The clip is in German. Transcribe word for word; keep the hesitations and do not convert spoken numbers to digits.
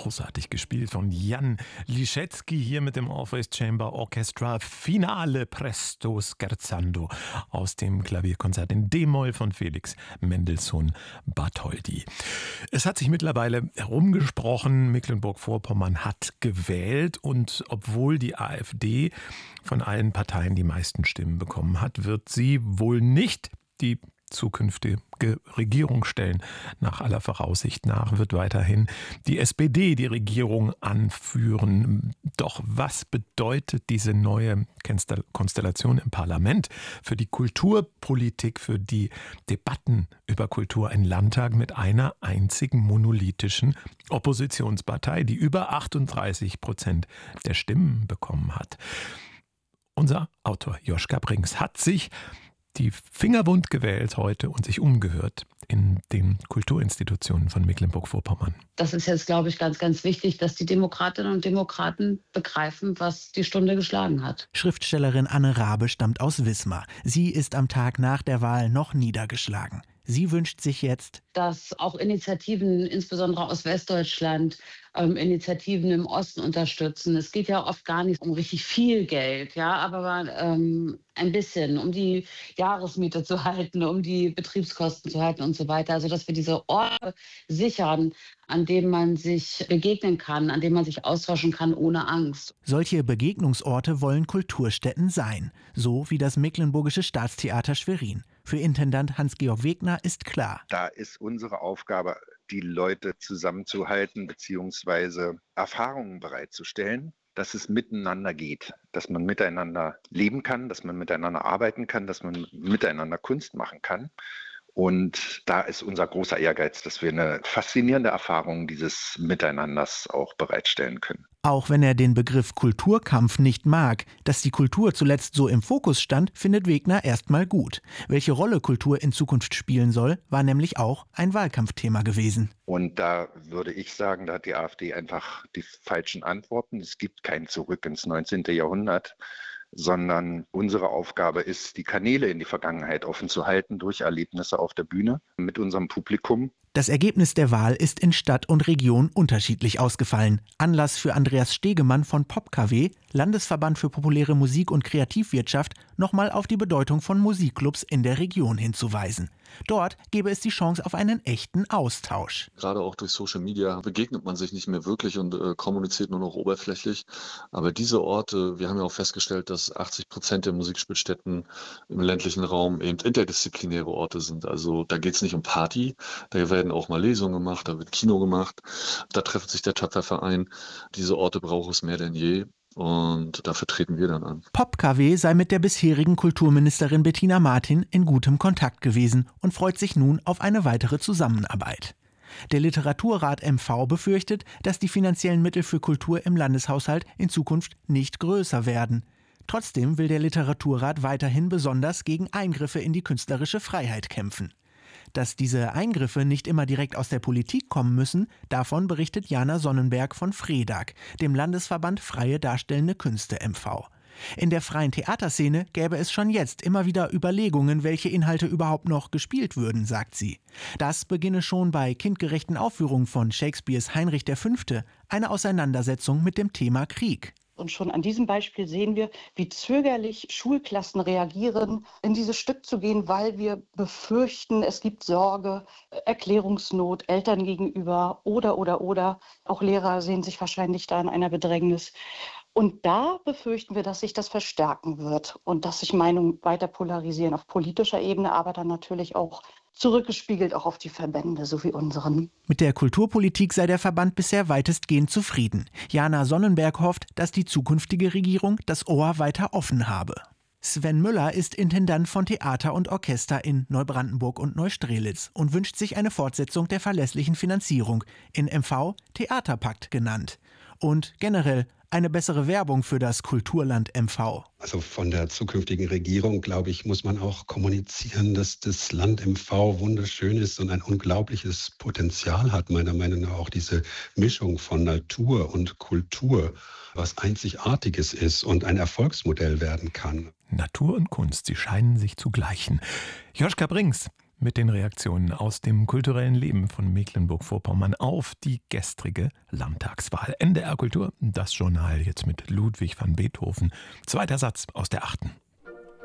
großartig gespielt von Jan Liszewski hier mit dem Orpheus Chamber Orchestra Finale Presto Scherzando aus dem Klavierkonzert in D-Moll von Felix Mendelssohn Bartholdy. Es hat sich mittlerweile herumgesprochen, Mecklenburg-Vorpommern hat gewählt und obwohl die AfD von allen Parteien die meisten Stimmen bekommen hat, wird sie wohl nicht die zukünftige Regierung stellen. Nach aller Voraussicht nach wird weiterhin die S P D die Regierung anführen. Doch was bedeutet diese neue Konstellation im Parlament für die Kulturpolitik, für die Debatten über Kultur? Ein Landtag mit einer einzigen monolithischen Oppositionspartei, die über achtunddreißig Prozent der Stimmen bekommen hat. Unser Autor Joschka Brinks hat sich die Finger wund gewählt heute und sich umgehört in den Kulturinstitutionen von Mecklenburg-Vorpommern. Das ist jetzt, glaube ich, ganz, ganz wichtig, dass die Demokratinnen und Demokraten begreifen, was die Stunde geschlagen hat. Schriftstellerin Anne Rabe stammt aus Wismar. Sie ist am Tag nach der Wahl noch niedergeschlagen. Sie wünscht sich jetzt, dass auch Initiativen, insbesondere aus Westdeutschland, ähm, Initiativen im Osten unterstützen. Es geht ja oft gar nicht um richtig viel Geld, ja, aber ähm, ein bisschen, um die Jahresmiete zu halten, um die Betriebskosten zu halten und so weiter. Also dass wir diese Orte sichern, an denen man sich begegnen kann, an denen man sich austauschen kann ohne Angst. Solche Begegnungsorte wollen Kulturstätten sein, so wie das Mecklenburgische Staatstheater Schwerin. Für Intendant Hans-Georg Wegner ist klar: Da ist unsere Aufgabe, die Leute zusammenzuhalten bzw. Erfahrungen bereitzustellen, dass es miteinander geht, dass man miteinander leben kann, dass man miteinander arbeiten kann, dass man miteinander Kunst machen kann. Und da ist unser großer Ehrgeiz, dass wir eine faszinierende Erfahrung dieses Miteinanders auch bereitstellen können. Auch wenn er den Begriff Kulturkampf nicht mag, dass die Kultur zuletzt so im Fokus stand, findet Wegner erstmal gut. Welche Rolle Kultur in Zukunft spielen soll, war nämlich auch ein Wahlkampfthema gewesen. Und da würde ich sagen, da hat die AfD einfach die falschen Antworten. Es gibt kein Zurück ins neunzehnte Jahrhundert. Sondern unsere Aufgabe ist, die Kanäle in die Vergangenheit offen zu halten durch Erlebnisse auf der Bühne mit unserem Publikum. Das Ergebnis der Wahl ist in Stadt und Region unterschiedlich ausgefallen. Anlass für Andreas Stegemann von PopKW, Landesverband für populäre Musik und Kreativwirtschaft, nochmal auf die Bedeutung von Musikclubs in der Region hinzuweisen. Dort gäbe es die Chance auf einen echten Austausch. Gerade auch durch Social Media begegnet man sich nicht mehr wirklich und äh, kommuniziert nur noch oberflächlich. Aber diese Orte, wir haben ja auch festgestellt, dass achtzig Prozent der Musikspielstätten im ländlichen Raum eben interdisziplinäre Orte sind. Also da geht es nicht um Party, da werden auch mal Lesungen gemacht, da wird Kino gemacht, da trifft sich der Töpferverein. Diese Orte braucht es mehr denn je. Und dafür treten wir dann an. PopKW sei mit der bisherigen Kulturministerin Bettina Martin in gutem Kontakt gewesen und freut sich nun auf eine weitere Zusammenarbeit. Der Literaturrat M V befürchtet, dass die finanziellen Mittel für Kultur im Landeshaushalt in Zukunft nicht größer werden. Trotzdem will der Literaturrat weiterhin besonders gegen Eingriffe in die künstlerische Freiheit kämpfen. Dass diese Eingriffe nicht immer direkt aus der Politik kommen müssen, davon berichtet Jana Sonnenberg von FREDAG, dem Landesverband Freie Darstellende Künste M V. In der freien Theaterszene gäbe es schon jetzt immer wieder Überlegungen, welche Inhalte überhaupt noch gespielt würden, sagt sie. Das beginne schon bei kindgerechten Aufführungen von Shakespeares Heinrich der Fünfte, eine Auseinandersetzung mit dem Thema Krieg. Und schon an diesem Beispiel sehen wir, wie zögerlich Schulklassen reagieren, in dieses Stück zu gehen, weil wir befürchten, es gibt Sorge, Erklärungsnot Eltern gegenüber oder, oder, oder. Auch Lehrer sehen sich wahrscheinlich da in einer Bedrängnis. Und da befürchten wir, dass sich das verstärken wird und dass sich Meinungen weiter polarisieren auf politischer Ebene, aber dann natürlich auch zurückgespiegelt auch auf die Verbände, so wie unseren. Mit der Kulturpolitik sei der Verband bisher weitestgehend zufrieden. Jana Sonnenberg hofft, dass die zukünftige Regierung das Ohr weiter offen habe. Sven Müller ist Intendant von Theater und Orchester in Neubrandenburg und Neustrelitz und wünscht sich eine Fortsetzung der verlässlichen Finanzierung, in M V Theaterpakt genannt. Und generell eine bessere Werbung für das Kulturland M V. Also von der zukünftigen Regierung, glaube ich, muss man auch kommunizieren, dass das Land M V wunderschön ist und ein unglaubliches Potenzial hat, meiner Meinung nach auch diese Mischung von Natur und Kultur, was Einzigartiges ist und ein Erfolgsmodell werden kann. Natur und Kunst, sie scheinen sich zu gleichen. Joschka Brinks mit den Reaktionen aus dem kulturellen Leben von Mecklenburg-Vorpommern auf die gestrige Landtagswahl. N D R Kultur, das Journal jetzt mit Ludwig van Beethoven. Zweiter Satz aus der achten.